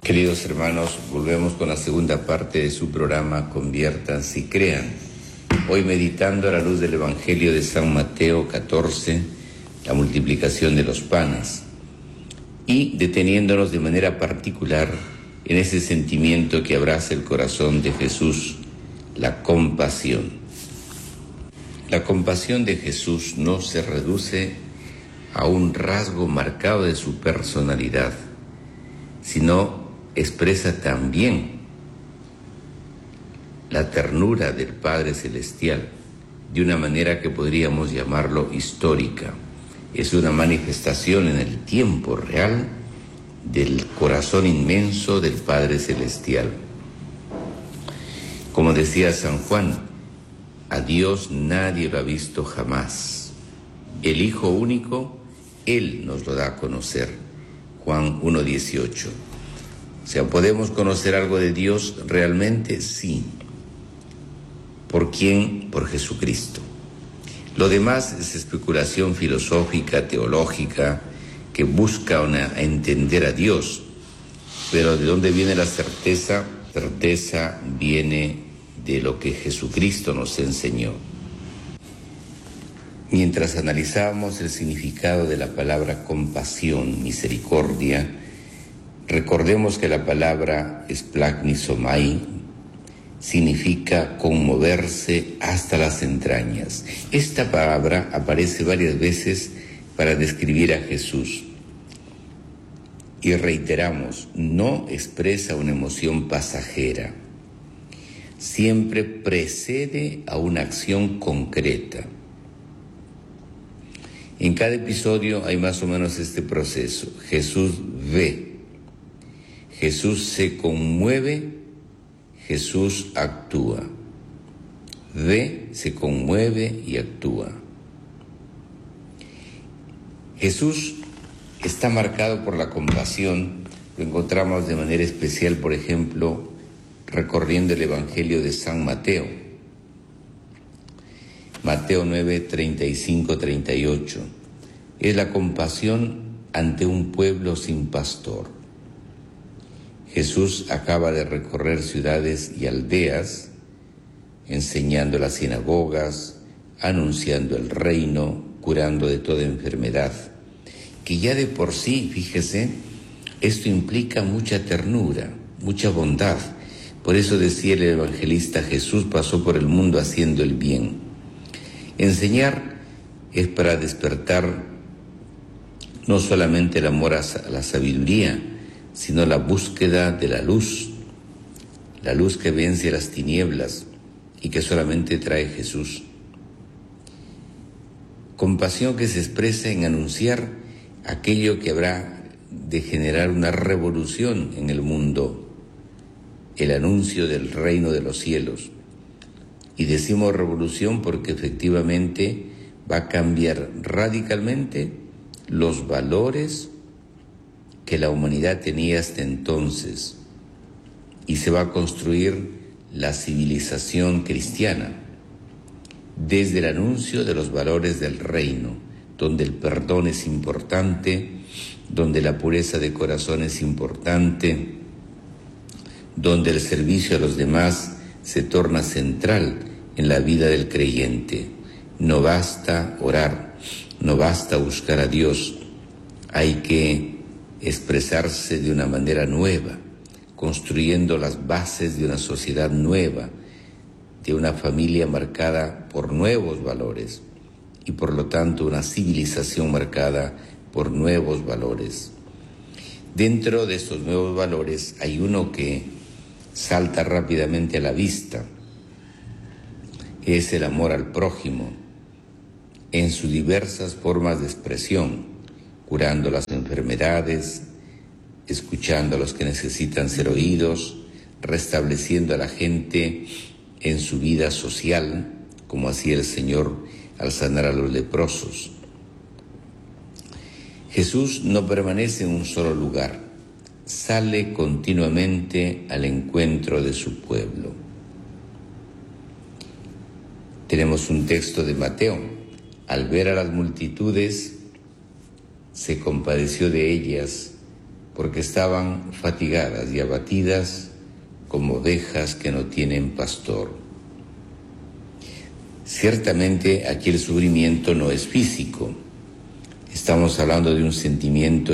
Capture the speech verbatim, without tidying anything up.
Queridos hermanos, volvemos con la segunda parte de su programa Conviértanse y Crean. Hoy meditando a la luz del Evangelio de San Mateo catorce, la multiplicación de los panes, y deteniéndonos de manera particular en ese sentimiento que abraza el corazón de Jesús, la compasión. La compasión de Jesús no se reduce a un rasgo marcado de su personalidad, sino expresa también la ternura del Padre Celestial de una manera que podríamos llamarlo histórica. Es una manifestación en el tiempo real del corazón inmenso del Padre Celestial. Como decía San Juan, a Dios nadie lo ha visto jamás. El Hijo único, Él nos lo da a conocer. Juan uno dieciocho. O sea, ¿podemos conocer algo de Dios realmente? Sí. ¿Por quién? Por Jesucristo. Lo demás es especulación filosófica, teológica, que busca una, entender a Dios. Pero ¿de dónde viene la certeza? Certeza viene de lo que Jesucristo nos enseñó. Mientras analizábamos el significado de la palabra compasión, misericordia, recordemos que la palabra esplagnisomai significa conmoverse hasta las entrañas. Esta palabra aparece varias veces para describir a Jesús. Y reiteramos, no expresa una emoción pasajera. Siempre precede a una acción concreta. En cada episodio hay más o menos este proceso. Jesús ve. Jesús se conmueve, Jesús actúa. Ve, se conmueve y actúa. Jesús está marcado por la compasión. Lo encontramos de manera especial, por ejemplo, recorriendo el Evangelio de San Mateo. Mateo nueve, treinta y cinco, treinta y ocho. Es la compasión ante un pueblo sin pastor. Jesús acaba de recorrer ciudades y aldeas, enseñando las sinagogas, anunciando el reino, curando de toda enfermedad, que ya de por sí, fíjese, esto implica mucha ternura, mucha bondad. Por eso decía el evangelista, Jesús pasó por el mundo haciendo el bien. Enseñar es para despertar no solamente el amor a la sabiduría, sino la búsqueda de la luz, la luz que vence las tinieblas y que solamente trae Jesús. Compasión que se expresa en anunciar aquello que habrá de generar una revolución en el mundo, el anuncio del reino de los cielos. Y decimos revolución porque efectivamente va a cambiar radicalmente los valores que la humanidad tenía hasta entonces, y se va a construir la civilización cristiana desde el anuncio de los valores del reino, donde el perdón es importante, donde la pureza de corazón es importante, donde el servicio a los demás se torna central en la vida del creyente. No basta orar, no basta buscar a Dios, hay que expresarse de una manera nueva, construyendo las bases de una sociedad nueva, de una familia marcada por nuevos valores y por lo tanto una civilización marcada por nuevos valores. Dentro de estos nuevos valores hay uno que salta rápidamente a la vista, que es el amor al prójimo en sus diversas formas de expresión, curando las enfermedades, escuchando a los que necesitan ser oídos, restableciendo a la gente en su vida social, como hacía el Señor al sanar a los leprosos. Jesús no permanece en un solo lugar, sale continuamente al encuentro de su pueblo. Tenemos un texto de Mateo. Al ver a las multitudes, se compadeció de ellas porque estaban fatigadas y abatidas como ovejas que no tienen pastor. Ciertamente aquí el sufrimiento no es físico, estamos hablando de un sentimiento